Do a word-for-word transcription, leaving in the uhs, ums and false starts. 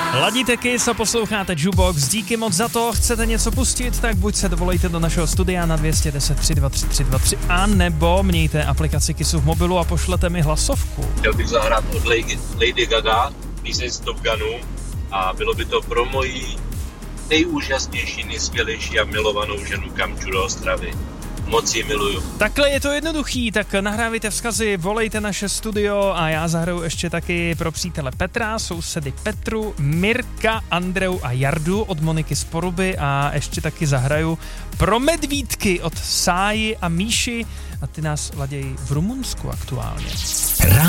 Ladíte Kiss a posloucháte Jukebox. Díky moc za to. Chcete něco pustit, tak buď se dovolejte do našeho studia na dvě jedna nula tři dva tři tři dva tři, a nebo mějte aplikaci Kissu v mobilu a pošlete mi hlasovku. Chtěl bych zahrát od Lady Gaga píseň z Top Gunu a bylo by to pro moji nejúžasnější, nejskvělejší a milovanou ženu Kamču do Ostravy. Moc ji miluju. Takhle je to jednoduchý, tak nahrávejte vzkazy, volejte naše studio a já zahraju ještě taky pro přítele Petra, sousedy Petru, Mirka, Andreu a Jardu od Moniky z Poruby a ještě taky zahraju pro medvídky od Sáji a Míši a ty nás ladějí v Rumunsku aktuálně.